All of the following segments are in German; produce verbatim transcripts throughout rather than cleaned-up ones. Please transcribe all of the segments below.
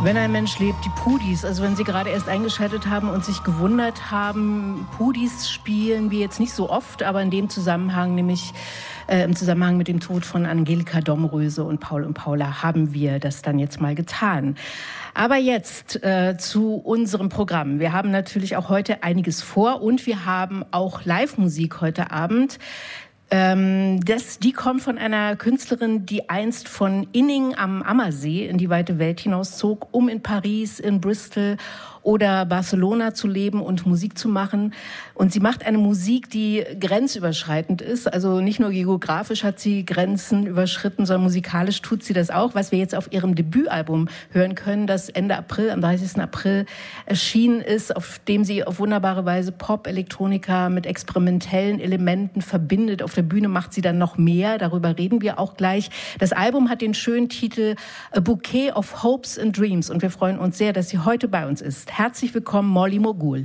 Wenn ein Mensch lebt, die Pudis, also wenn Sie gerade erst eingeschaltet haben und sich gewundert haben, Pudis spielen wir jetzt nicht so oft, aber in dem Zusammenhang, nämlich äh, im Zusammenhang mit dem Tod von Angelika Domröse und Paul und Paula, haben wir das dann jetzt mal getan. Aber jetzt äh, zu unserem Programm. Wir haben natürlich auch heute einiges vor und wir haben auch Live-Musik heute Abend. Das, die kommt von einer Künstlerin, die einst von Inning am Ammersee in die weite Welt hinauszog, um in Paris, in Bristol oder Barcelona zu leben und Musik zu machen. Und sie macht eine Musik, die grenzüberschreitend ist. Also nicht nur geografisch hat sie Grenzen überschritten, sondern musikalisch tut sie das auch, was wir jetzt auf ihrem Debütalbum hören können, das Ende April, am dreißigsten April erschienen ist, auf dem sie auf wunderbare Weise Pop, Elektronika mit experimentellen Elementen verbindet. Auf der Bühne macht sie dann noch mehr, darüber reden wir auch gleich. Das Album hat den schönen Titel A Bouquet of Hopes and Dreams und wir freuen uns sehr, dass sie heute bei uns ist. Herzlich willkommen, Molly Mogul.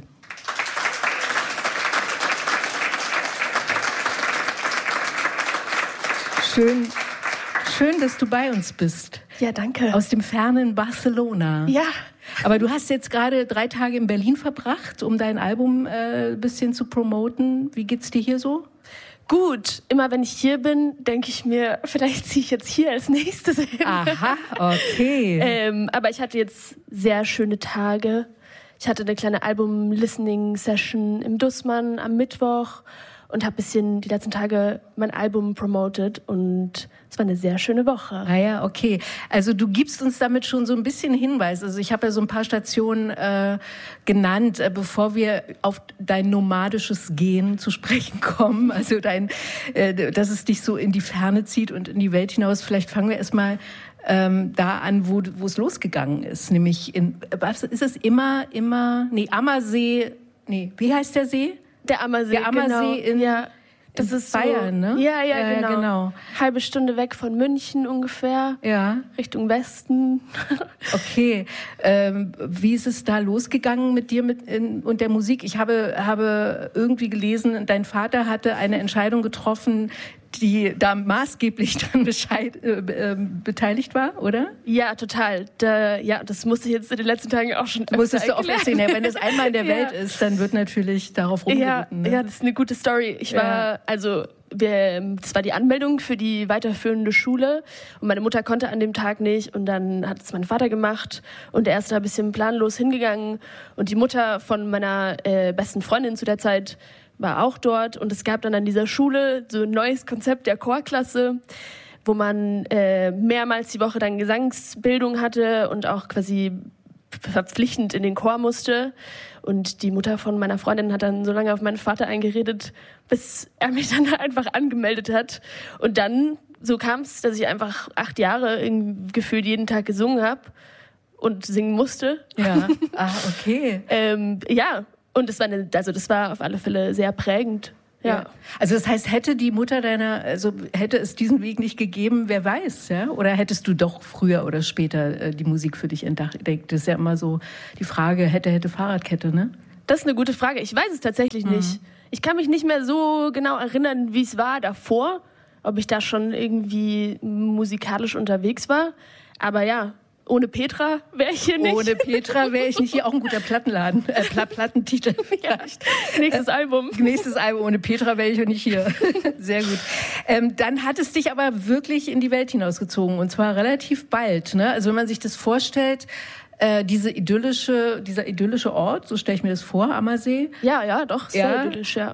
Schön, schön, dass du bei uns bist. Ja, danke. Aus dem fernen Barcelona. Ja. Aber du hast jetzt gerade drei Tage in Berlin verbracht, um dein Album äh, ein bisschen zu promoten. Wie geht's dir hier so? Gut, immer wenn ich hier bin, denke ich mir, vielleicht ziehe ich jetzt hier als nächstes hin. Aha, okay. ähm, aber ich hatte jetzt sehr schöne Tage. Ich hatte eine kleine Album-Listening-Session im Dussmann am Mittwoch und habe ein bisschen die letzten Tage mein Album promotet und es war eine sehr schöne Woche. Ah ja, okay. Also du gibst uns damit schon so ein bisschen Hinweis. Also ich habe ja so ein paar Stationen äh, genannt, äh, bevor wir auf dein nomadisches Gehen zu sprechen kommen. Also dein, äh, dass es dich so in die Ferne zieht und in die Welt hinaus. Vielleicht fangen wir erstmal ähm, da an, wo wo es losgegangen ist. Nämlich in, was ist es immer, immer, nee, Ammersee, nee, wie heißt der See? Der Ammersee, der Ammersee genau. in ja, das ist Bayern, so, ne? Ja, ja, ja genau. genau. Halbe Stunde weg von München ungefähr. Ja. Richtung Westen. Okay. Ähm, wie ist es da losgegangen mit dir mit in, und der Musik? Ich habe, habe irgendwie gelesen, dein Vater hatte eine Entscheidung getroffen, die da maßgeblich dran Bescheid, äh, äh, beteiligt war, oder? Ja, total. Da, ja, das musste ich jetzt in den letzten Tagen auch schon öfter Musstest du oft erzählen. Ja, wenn das einmal in der ja. Welt ist, dann wird natürlich darauf rumgeritten. Ja, ne? ja, das ist eine gute Story. Ich war, ja. also, wir, das war die Anmeldung für die weiterführende Schule und meine Mutter konnte an dem Tag nicht und dann hat es mein Vater gemacht und er ist da ein bisschen planlos hingegangen und die Mutter von meiner äh, besten Freundin zu der Zeit war auch dort und es gab dann an dieser Schule so ein neues Konzept der Chorklasse, wo man äh, mehrmals die Woche dann Gesangsbildung hatte und auch quasi verpflichtend in den Chor musste. Und die Mutter von meiner Freundin hat dann so lange auf meinen Vater eingeredet, bis er mich dann einfach angemeldet hat. Und dann, so kam es, dass ich einfach acht Jahre im Gefühl jeden Tag gesungen habe und singen musste. Ja, ah, okay. ähm, ja, und das war, eine, also das war auf alle Fälle sehr prägend. Ja. Ja. Also das heißt, hätte die Mutter deiner, also hätte es diesen Weg nicht gegeben, wer weiß, ja? Oder hättest du doch früher oder später äh, die Musik für dich entdeckt? Das ist ja immer so die Frage, hätte, hätte Fahrradkette, ne? Das ist eine gute Frage. Ich weiß es tatsächlich mhm. nicht. Ich kann mich nicht mehr so genau erinnern, wie es war davor, ob ich da schon irgendwie musikalisch unterwegs war. Aber ja, ohne Petra wäre ich hier nicht. Ohne Petra wäre ich nicht hier. Auch ein guter Plattenladen, äh, Pla- Plattentitel. Ja, nächstes äh, Album. Nächstes Album. Ohne Petra wäre ich nicht hier. Sehr gut. Ähm, dann hat es dich aber wirklich in die Welt hinausgezogen. Und zwar relativ bald. Ne? Also wenn man sich das vorstellt, äh, diese idyllische, dieser idyllische Ort, so stelle ich mir das vor, Ammersee. Ja, ja, doch, sehr ja. idyllisch, ja.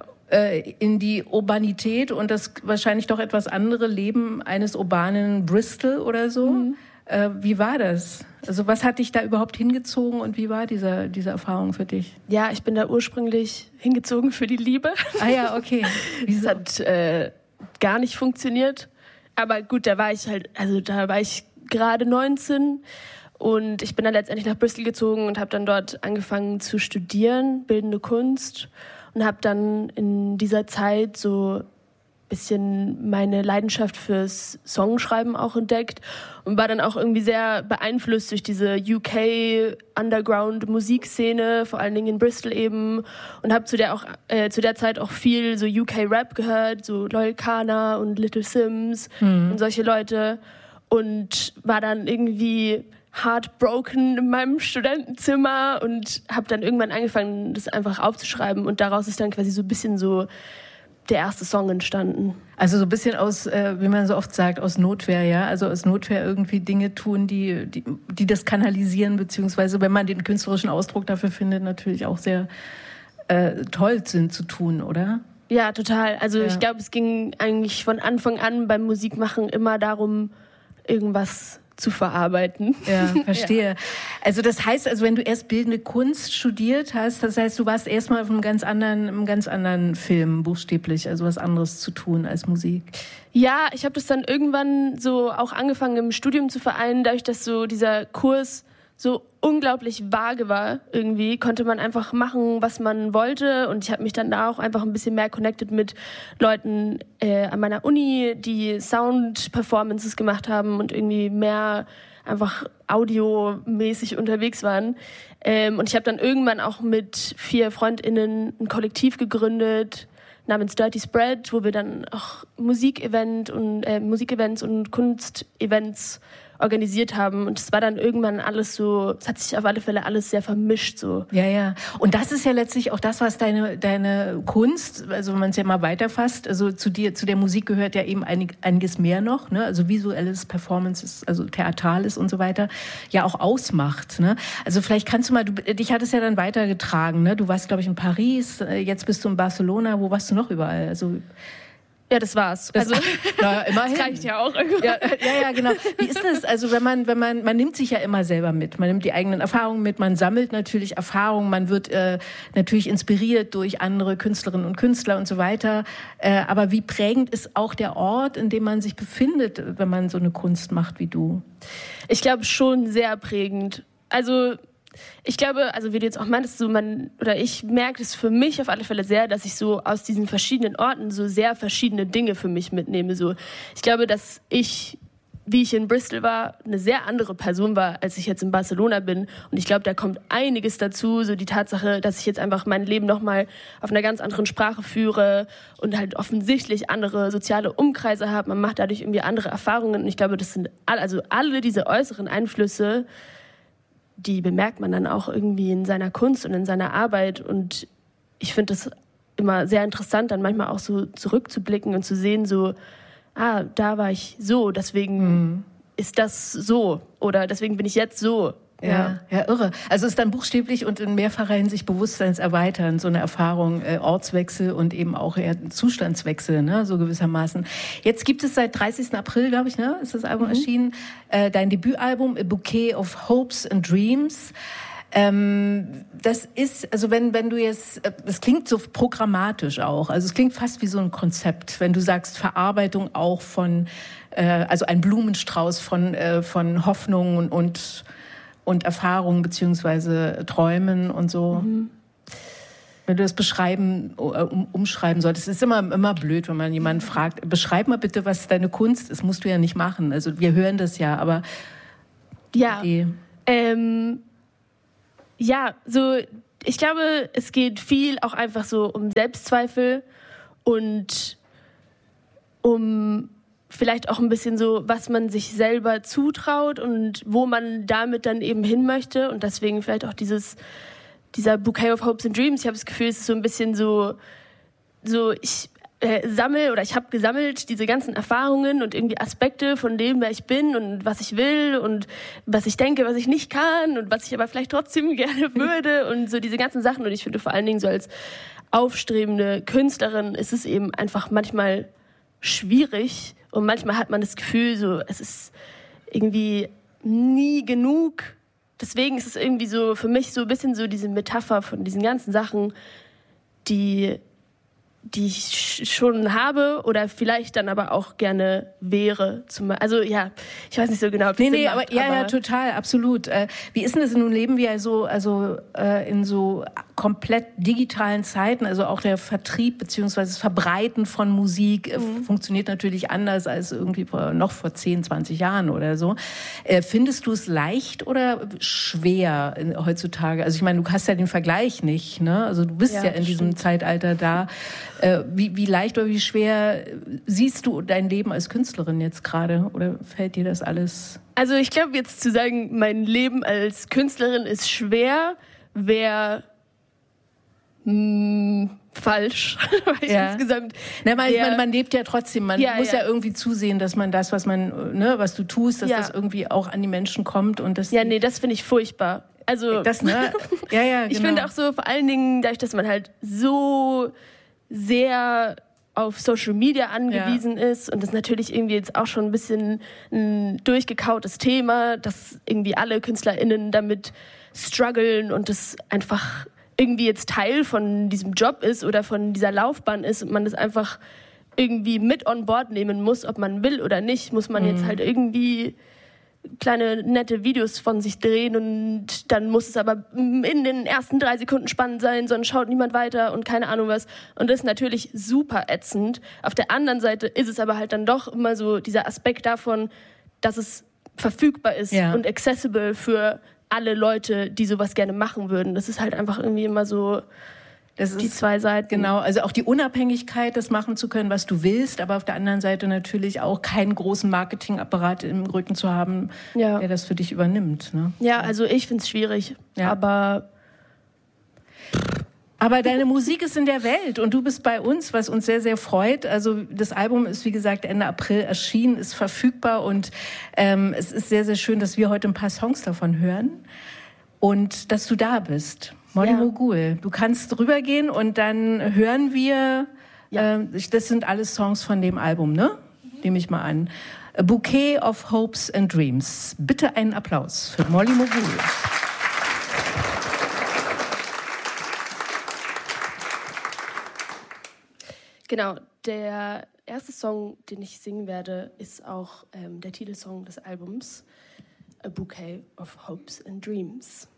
In die Urbanität und das wahrscheinlich doch etwas andere Leben eines urbanen Bristol oder so. Mhm. Äh, wie war das? Also was hat dich da überhaupt hingezogen und wie war diese, diese Erfahrung für dich? Ja, ich bin da ursprünglich hingezogen für die Liebe. Ah ja, okay. Das hat äh, gar nicht funktioniert. Aber gut, da war ich halt, also da war ich gerade neunzehn und ich bin dann letztendlich nach Bristol gezogen und habe dann dort angefangen zu studieren, bildende Kunst und habe dann in dieser Zeit so bisschen meine Leidenschaft fürs Songschreiben auch entdeckt und war dann auch irgendwie sehr beeinflusst durch diese U K Underground Musikszene, vor allen Dingen in Bristol eben, und habe zu der auch äh, zu der Zeit auch viel so U K Rap gehört, so Loyal Kana und Little Sims mhm. und solche Leute, und war dann irgendwie heartbroken in meinem Studentenzimmer und habe dann irgendwann angefangen, das einfach aufzuschreiben und daraus ist dann quasi so ein bisschen so der erste Song entstanden. Also so ein bisschen aus, äh, wie man so oft sagt, aus Notwehr, ja? Also aus Notwehr irgendwie Dinge tun, die, die, die das kanalisieren, beziehungsweise, wenn man den künstlerischen Ausdruck dafür findet, natürlich auch sehr äh, toll sind zu tun, oder? Ja, total. Also ja. ich glaube, es ging eigentlich von Anfang an beim Musikmachen immer darum, irgendwas zu verarbeiten. Ja, verstehe. Ja. Also das heißt, also wenn du erst bildende Kunst studiert hast, das heißt, du warst erstmal auf einem ganz anderen, einem ganz anderen Film buchstäblich, also was anderes zu tun als Musik. Ja, ich habe das dann irgendwann so auch angefangen im Studium zu vereinen, dadurch, dass so dieser Kurs so unglaublich vage war irgendwie, konnte man einfach machen, was man wollte und ich habe mich dann da auch einfach ein bisschen mehr connected mit Leuten äh, an meiner Uni, die Sound-Performances gemacht haben und irgendwie mehr einfach audiomäßig unterwegs waren. Ähm, und ich habe dann irgendwann auch mit vier FreundInnen ein Kollektiv gegründet namens Dirty Spread, wo wir dann auch Musikevent und äh, Musikevents und Kunstevents organisiert haben und es war dann irgendwann alles so, es hat sich auf alle Fälle alles sehr vermischt so. Ja, ja. Und das ist ja letztlich auch das, was deine deine Kunst, also wenn man es ja mal weiterfasst, also zu dir, zu der Musik gehört ja eben einig, einiges mehr noch, ne? Also visuelles, Performances, also Theatrales und so weiter, ja auch ausmacht, ne? Also vielleicht kannst du mal, du, dich hat es ja dann weitergetragen, ne? Du warst, glaube ich, in Paris, jetzt bist du in Barcelona, wo warst du noch überall? Also ja, das war's. Das, also na, immerhin. Das reicht ja auch irgendwann. Ja, ja, ja, genau. Wie ist das? Also wenn man, wenn man, man nimmt sich ja immer selber mit. Man nimmt die eigenen Erfahrungen mit. Man sammelt natürlich Erfahrungen. Man wird äh, natürlich inspiriert durch andere Künstlerinnen und Künstler und so weiter. Äh, aber wie prägend ist auch der Ort, in dem man sich befindet, wenn man so eine Kunst macht wie du? Ich glaube schon sehr prägend. Also ich glaube, also wie du jetzt auch meintest, so man oder ich merke es für mich auf alle Fälle sehr, dass ich so aus diesen verschiedenen Orten so sehr verschiedene Dinge für mich mitnehme. So, ich glaube, dass ich, wie ich in Bristol war, eine sehr andere Person war, als ich jetzt in Barcelona bin. Und ich glaube, da kommt einiges dazu, so die Tatsache, dass ich jetzt einfach mein Leben nochmal auf einer ganz anderen Sprache führe und halt offensichtlich andere soziale Umkreise habe. Man macht dadurch irgendwie andere Erfahrungen. Und ich glaube, das sind all, also alle diese äußeren Einflüsse, die bemerkt man dann auch irgendwie in seiner Kunst und in seiner Arbeit. Und ich finde das immer sehr interessant, dann manchmal auch so zurückzublicken und zu sehen, so, ah, da war ich so, deswegen mhm. ist das so oder deswegen bin ich jetzt so. Ja, ja, irre. Also es ist dann buchstäblich und in mehrfacher Hinsicht bewusstseinserweiternd, so eine Erfahrung, äh, Ortswechsel und eben auch eher Zustandswechsel, ne, so gewissermaßen. Jetzt gibt es seit dreißigsten April, glaube ich, ne, ist das Album mhm. erschienen, äh, dein Debütalbum A Bouquet of Hopes and Dreams. Ähm, das ist, also wenn, wenn du jetzt, das klingt so programmatisch auch, also es klingt fast wie so ein Konzept, wenn du sagst Verarbeitung auch von, äh, also ein Blumenstrauß von, äh, von Hoffnungen und und Erfahrungen beziehungsweise Träumen und so. Mhm. Wenn du das beschreiben, um, umschreiben solltest, es ist immer, immer blöd, wenn man jemanden fragt, beschreib mal bitte, was deine Kunst ist, musst du ja nicht machen. Also wir hören das ja, aber ja, ähm, ja, so ich glaube, es geht viel auch einfach so um Selbstzweifel und um vielleicht auch ein bisschen so, was man sich selber zutraut und wo man damit dann eben hin möchte. Und deswegen vielleicht auch dieses, dieser Bouquet of Hopes and Dreams. Ich habe das Gefühl, es ist so ein bisschen so, so ich äh, sammle oder ich habe gesammelt diese ganzen Erfahrungen und irgendwie Aspekte von dem, wer ich bin und was ich will und was ich denke, was ich nicht kann und was ich aber vielleicht trotzdem gerne würde und so diese ganzen Sachen. Und ich finde vor allen Dingen so als aufstrebende Künstlerin ist es eben einfach manchmal schwierig, und manchmal hat man das Gefühl, so es ist irgendwie nie genug. Deswegen ist es irgendwie so für mich so ein bisschen so diese Metapher von diesen ganzen Sachen, die, die ich schon habe oder vielleicht dann aber auch gerne wäre. Zum, also ja, ich weiß nicht so genau, ob das nee, Sinn nee, macht, aber ja, aber ja, total, absolut. Äh, wie ist denn das? Nun leben wir so, also äh, in so komplett digitalen Zeiten, also auch der Vertrieb bzw. das Verbreiten von Musik mhm. funktioniert natürlich anders als irgendwie vor, noch vor zehn, zwanzig Jahren oder so. Äh, findest du es leicht oder schwer heutzutage? Also ich meine, du hast ja den Vergleich nicht, ne? Also du bist ja, ja in diesem stimmt. Zeitalter da. Äh, wie, wie leicht oder wie schwer siehst du dein Leben als Künstlerin jetzt gerade? Oder fällt dir das alles? Also ich glaube, jetzt zu sagen, mein Leben als Künstlerin ist schwer, wäre Hm, falsch. Weil ja. insgesamt Na, man, man, man lebt ja trotzdem, man ja, muss ja. ja irgendwie zusehen, dass man das, was man, ne, was du tust, dass ja. das irgendwie auch an die Menschen kommt und das. Ja, nee, das finde ich furchtbar. Also das, ne? ja, ja, genau. Ich finde auch so, vor allen Dingen, dadurch, dass man halt so sehr auf Social Media angewiesen ja. ist und das natürlich irgendwie jetzt auch schon ein bisschen ein durchgekautes Thema, dass irgendwie alle KünstlerInnen damit strugglen und das einfach irgendwie jetzt Teil von diesem Job ist oder von dieser Laufbahn ist und man das einfach irgendwie mit on board nehmen muss, ob man will oder nicht, muss man mhm. jetzt halt irgendwie kleine nette Videos von sich drehen und dann muss es aber in den ersten drei Sekunden spannend sein, sonst schaut niemand weiter und keine Ahnung was. Und das ist natürlich super ätzend. Auf der anderen Seite ist es aber halt dann doch immer so dieser Aspekt davon, dass es verfügbar ist ja. und accessible für alle Leute, die sowas gerne machen würden. Das ist halt einfach irgendwie immer so das die ist, zwei Seiten. Genau, also auch die Unabhängigkeit, das machen zu können, was du willst, aber auf der anderen Seite natürlich auch keinen großen Marketingapparat im Rücken zu haben, ja. der das für dich übernimmt. Ne? Ja, also ich finde es schwierig, ja. aber... Aber deine Musik ist in der Welt und du bist bei uns, was uns sehr, sehr freut. Also das Album ist, wie gesagt, Ende April erschienen, ist verfügbar und ähm, es ist sehr, sehr schön, dass wir heute ein paar Songs davon hören und dass du da bist. Molly ja. Mogul, du kannst rübergehen und dann hören wir, ja. äh, das sind alles Songs von dem Album, ne? Mhm. Nehme ich mal an. A Bouquet of Hopes and Dreams. Bitte einen Applaus für Molly Mogul. Genau, der erste Song, den ich singen werde, ist auch ähm, der Titelsong des Albums, A Bouquet of Hopes and Dreams.